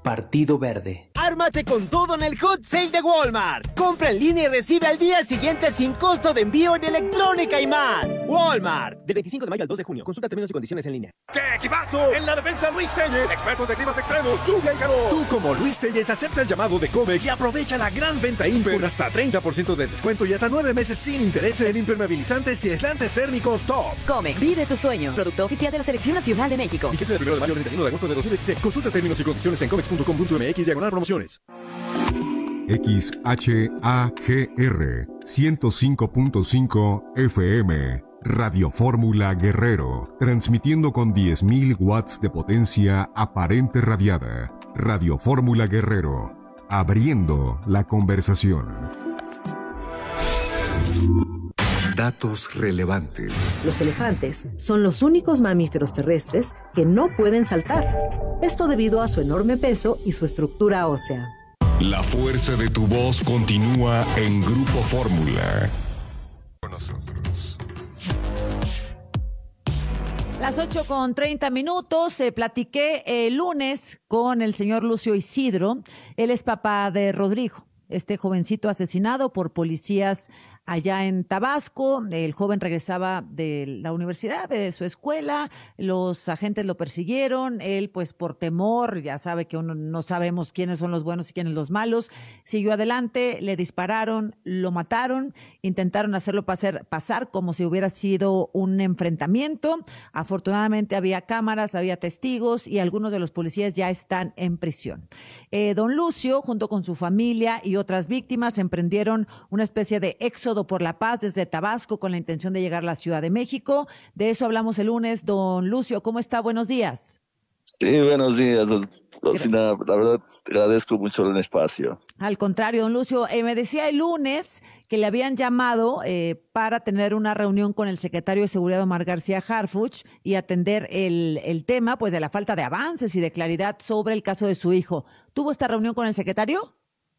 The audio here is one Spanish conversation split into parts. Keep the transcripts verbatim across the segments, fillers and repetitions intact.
Partido Verde. ¡Ármate con todo en el Hot Sale de Walmart! Compra en línea y recibe al día siguiente sin costo de envío en electrónica y más. Walmart. Del veinticinco de mayo al dos de junio. Consulta términos y condiciones en línea. ¡Qué equipazo! En la defensa Luis Telles, expertos de climas extremos, lluvia y calor. Tú como Luis Telles acepta el llamado de Comex y aprovecha la gran venta Imper con hasta treinta por ciento de descuento y hasta nueve meses sin intereses en impermeabilizantes y aislantes térmicos top. Comex, vive tus sueños. Producto oficial de la Selección Nacional de México. Fíjese del primero de mayo al treinta y uno de agosto de dos mil veintiséis. Consulta términos y condiciones en comex punto com punto m x diagonal promociones. X H A G R ciento cinco punto cinco F M Radio Fórmula Guerrero, transmitiendo con diez mil watts de potencia aparente radiada. Radio Fórmula Guerrero, abriendo la conversación. Datos relevantes. Los elefantes son los únicos mamíferos terrestres que no pueden saltar. Esto debido a su enorme peso y su estructura ósea. La fuerza de tu voz continúa en Grupo Fórmula. Con nosotros. Las ocho con treinta minutos, eh, platiqué el lunes con el señor Lucio Isidro. Él es papá de Rodrigo, este jovencito asesinado por policías allá en Tabasco. El joven regresaba de la universidad, de su escuela, los agentes lo persiguieron, él pues por temor, ya sabe que uno no sabemos quiénes son los buenos y quiénes los malos, siguió adelante, le dispararon, lo mataron, intentaron hacerlo pasar, pasar como si hubiera sido un enfrentamiento. Afortunadamente había cámaras, había testigos y algunos de los policías ya están en prisión. Eh, don Lucio, junto con su familia y otras víctimas, emprendieron una especie de éxodo por la paz desde Tabasco con la intención de llegar a la Ciudad de México. De eso hablamos el lunes. Don Lucio, ¿cómo está? Buenos días. Sí, buenos días, Rosina. La verdad, te agradezco mucho el espacio. Al contrario, don Lucio, eh, me decía el lunes que le habían llamado eh, para tener una reunión con el secretario de Seguridad, Omar García Harfuch, y atender el, el tema pues de la falta de avances y de claridad sobre el caso de su hijo. ¿Tuvo esta reunión con el secretario?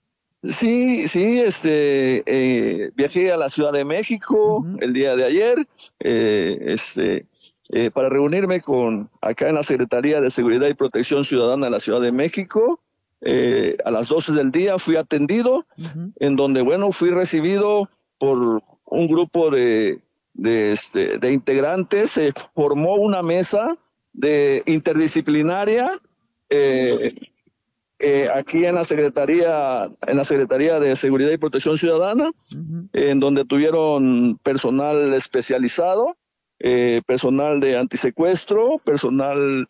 Sí, sí, este, eh, viajé a la Ciudad de México uh-huh. el día de ayer, eh, este, eh, para reunirme con acá en la Secretaría de Seguridad y Protección Ciudadana de la Ciudad de México. Eh, a las doce del día fui atendido, uh-huh. en donde, bueno, fui recibido por un grupo de, de, este, de integrantes. Se formó una mesa de interdisciplinaria, eh, Eh, aquí en la Secretaría, en la Secretaría de Seguridad y Protección Ciudadana, uh-huh. en donde tuvieron personal especializado, eh, personal de antisecuestro, personal,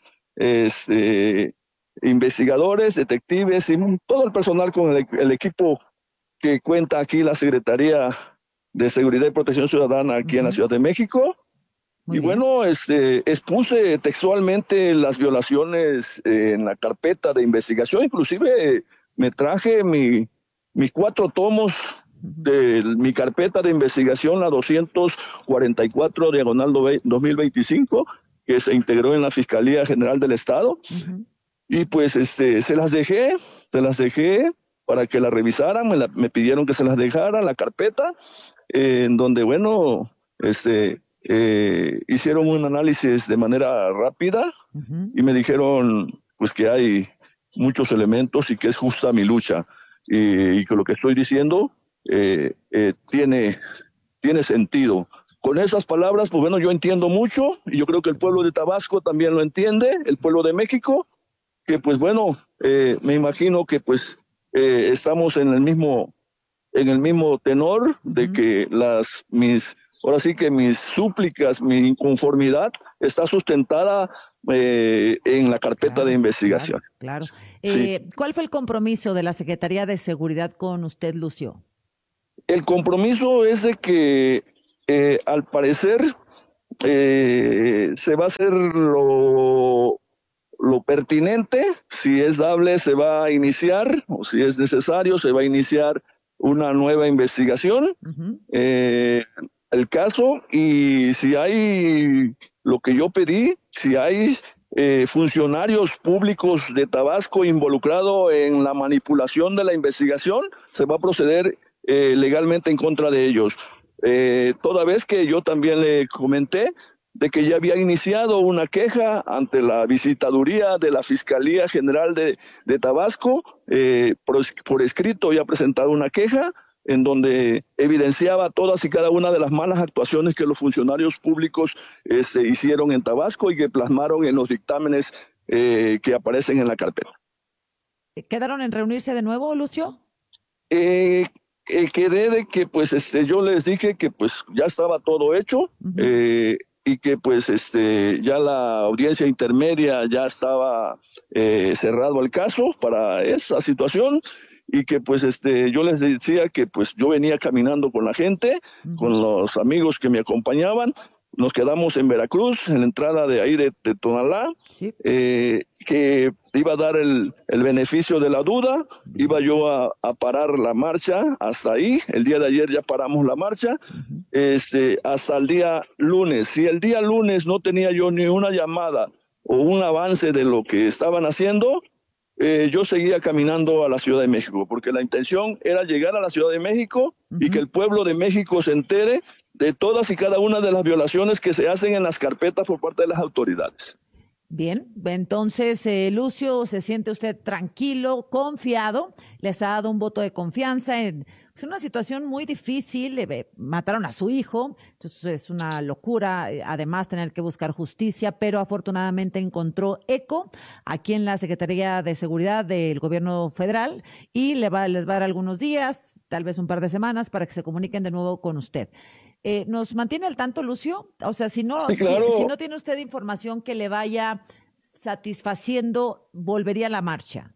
este, investigadores, detectives y todo el personal con el, el equipo que cuenta aquí la Secretaría de Seguridad y Protección Ciudadana aquí uh-huh. en la Ciudad de México. Muy y bien. Bueno, este, expuse textualmente las violaciones eh, en la carpeta de investigación, inclusive me traje mi, mis cuatro tomos de mi carpeta de investigación, la doscientos cuarenta y cuatro diagonal dos mil veinticinco, que se integró en la Fiscalía General del Estado, uh-huh. y pues este, se las dejé, se las dejé para que la revisaran, me, la, me pidieron que se las dejara, la carpeta, eh, en donde, bueno, este... Eh, hicieron un análisis de manera rápida uh-huh. y me dijeron pues que hay muchos elementos y que es justa mi lucha y, y que lo que estoy diciendo eh, eh, tiene, tiene sentido. Con esas palabras, pues bueno, yo entiendo mucho y yo creo que el pueblo de Tabasco también lo entiende, el pueblo de México, que pues bueno, eh, me imagino que pues eh, estamos en el mismo, en el mismo tenor de uh-huh. que las mis Ahora sí que mis súplicas, mi inconformidad está sustentada eh, en la carpeta claro, de investigación. Claro, claro. Eh, sí. ¿Cuál fue el compromiso de la Secretaría de Seguridad con usted, Lucio? El compromiso es de que, eh, al parecer, eh, se va a hacer lo, lo pertinente. Si es dable, se va a iniciar, o si es necesario, se va a iniciar una nueva investigación. Uh-huh. Eh, el caso, y si hay lo que yo pedí, si hay eh, funcionarios públicos de Tabasco involucrados en la manipulación de la investigación, se va a proceder eh, legalmente en contra de ellos. Eh, toda vez que yo también le comenté de que ya había iniciado una queja ante la visitaduría de la Fiscalía General de, de Tabasco, eh, por, por escrito ya presentado una queja en donde evidenciaba todas y cada una de las malas actuaciones que los funcionarios públicos eh, se hicieron en Tabasco y que plasmaron en los dictámenes eh, que aparecen en la carpeta. ¿Quedaron en reunirse de nuevo, Lucio? Eh, eh, quedé de que pues este, yo les dije que pues ya estaba todo hecho, uh-huh. eh, y que pues este ya la audiencia intermedia ya estaba eh, cerrado el caso para esa situación, y que pues este yo les decía que pues yo venía caminando con la gente, uh-huh. con los amigos que me acompañaban. Nos quedamos en Veracruz, en la entrada de ahí de, de Tonalá, sí. eh, que iba a dar el, el beneficio de la duda, iba yo a, a parar la marcha hasta ahí. El día de ayer ya paramos la marcha, uh-huh. este, hasta el día lunes. Si el día lunes no tenía yo ni una llamada o un avance de lo que estaban haciendo, eh, yo seguía caminando a la Ciudad de México, porque la intención era llegar a la Ciudad de México, uh-huh. y que el pueblo de México se entere de todas y cada una de las violaciones que se hacen en las carpetas por parte de las autoridades. Bien, entonces, eh, Lucio, ¿se siente usted tranquilo, confiado? ¿Les ha dado un voto de confianza en pues, una situación muy difícil? Eh, mataron a su hijo, entonces es una locura, eh, además tener que buscar justicia, pero afortunadamente encontró eco aquí en la Secretaría de Seguridad del Gobierno Federal y le va, les va a dar algunos días, tal vez un par de semanas, para que se comuniquen de nuevo con usted. Eh, ¿Nos mantiene al tanto, Lucio? O sea, si no, sí, claro. si, si no tiene usted información que le vaya satisfaciendo, ¿volvería a la marcha?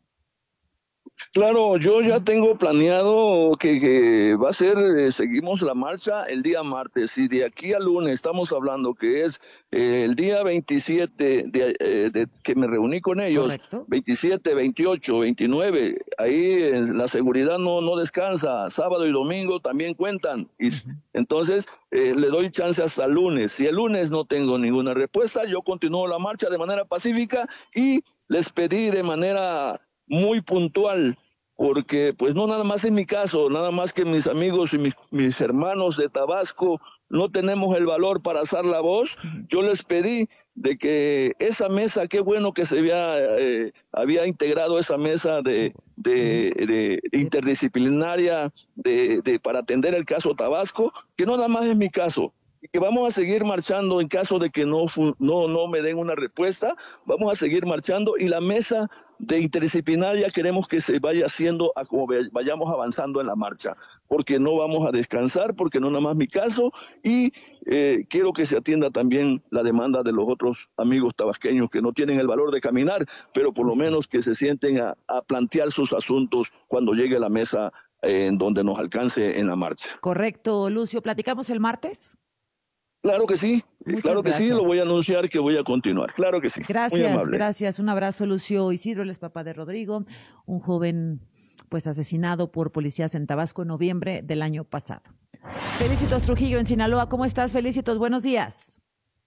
Claro, yo ya tengo planeado que, que va a ser, eh, seguimos la marcha el día martes, y de aquí al lunes estamos hablando que es eh, el día veintisiete de, eh, de que me reuní con ellos. Correcto. veintisiete, veintiocho, veintinueve, ahí eh, la seguridad no, no descansa, sábado y domingo también cuentan, y uh-huh. entonces eh, le doy chance hasta el lunes. Si el lunes no tengo ninguna respuesta, yo continúo la marcha de manera pacífica, y les pedí de manera muy puntual, porque pues no nada más en mi caso, nada más que mis amigos y mis, mis hermanos de Tabasco no tenemos el valor para alzar la voz. Yo les pedí de que esa mesa, qué bueno que se había, eh, había integrado esa mesa de, de, de, de interdisciplinaria de, de, para atender el caso Tabasco, que no nada más es mi caso, y que vamos a seguir marchando en caso de que no, no, no me den una respuesta. Vamos a seguir marchando, y la mesa de interdisciplinaria queremos que se vaya haciendo a como vayamos avanzando en la marcha, porque no vamos a descansar, porque no nada más mi caso, y eh, quiero que se atienda también la demanda de los otros amigos tabasqueños que no tienen el valor de caminar, pero por lo menos que se sienten a, a plantear sus asuntos cuando llegue la mesa eh, en donde nos alcance en la marcha. Correcto, Lucio. ¿Platicamos el martes? Claro que sí, Muchas claro que gracias. sí, lo voy a anunciar que voy a continuar, claro que sí. Gracias, gracias. Un abrazo, Lucio Isidro, él es papá de Rodrigo, un joven pues asesinado por policías en Tabasco en noviembre del año pasado. Felicitos Trujillo en Sinaloa, ¿cómo estás? Felicitos, buenos días.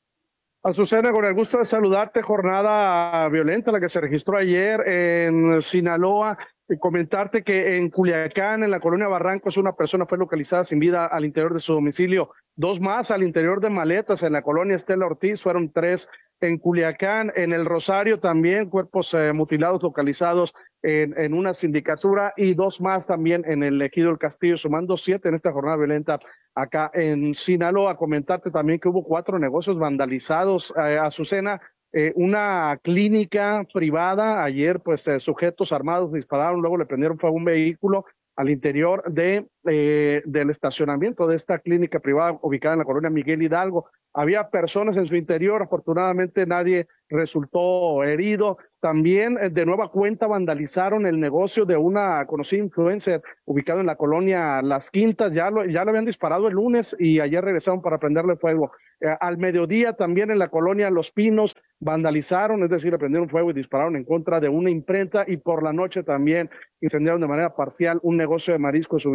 Azucena, con el gusto de saludarte. Jornada violenta la que se registró ayer en Sinaloa. Y comentarte que en Culiacán, en la colonia Barrancos, una persona fue localizada sin vida al interior de su domicilio. Dos más al interior de maletas en la colonia Estela Ortiz, fueron tres en Culiacán. En el Rosario también cuerpos eh, mutilados localizados en, en una sindicatura, y dos más también en el Ejido del Castillo, sumando siete en esta jornada violenta acá en Sinaloa. Comentarte también que hubo cuatro negocios vandalizados, eh, Azucena. Eh, una clínica privada, ayer pues eh, sujetos armados dispararon, luego le prendieron fuego a un vehículo al interior de eh, del estacionamiento de esta clínica privada ubicada en la colonia Miguel Hidalgo. Había personas en su interior, afortunadamente nadie resultó herido. También eh, de nueva cuenta vandalizaron el negocio de una conocida influencer ubicado en la colonia Las Quintas. Ya lo, ya lo habían disparado el lunes y ayer regresaron para prenderle fuego. Eh, al mediodía también en la colonia Los Pinos vandalizaron, es decir, le prendieron fuego y dispararon en contra de una imprenta, y por la noche también incendiaron de manera parcial un negocio de mariscos ubicado en el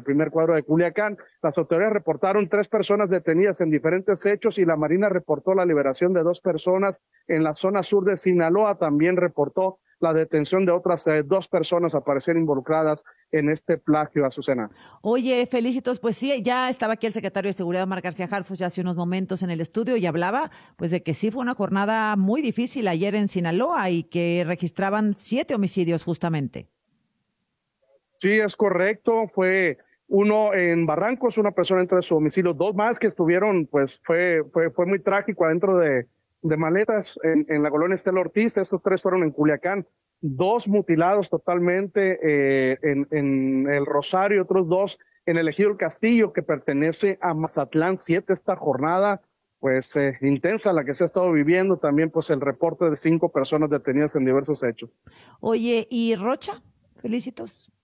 primer cuadro de Culiacán. Las autoridades reportaron tres personas detenidas en diferentes hechos y la Marina reportó la liberación de dos personas en la zona sur de Sinaloa. También reportó la detención de otras eh, dos personas aparecieron involucradas en este plagio, Azucena. Oye, Felicitos, pues sí, ya estaba aquí el secretario de Seguridad, Omar García Harfuch, hace unos momentos en el estudio y hablaba pues de que sí fue una jornada muy difícil ayer en Sinaloa y que registraban siete homicidios justamente. Sí, es correcto, fue uno en Barrancos, una persona entre su domicilio, dos más que estuvieron, pues fue fue fue muy trágico adentro de de maletas en, en la colonia Estela Ortiz. Estos tres fueron en Culiacán, dos mutilados totalmente eh, en, en el Rosario, otros dos en el Ejido El Castillo, que pertenece a Mazatlán. Siete esta jornada, pues eh, intensa la que se ha estado viviendo, también pues el reporte de cinco personas detenidas en diversos hechos. Oye, ¿y Rocha? Felicitos.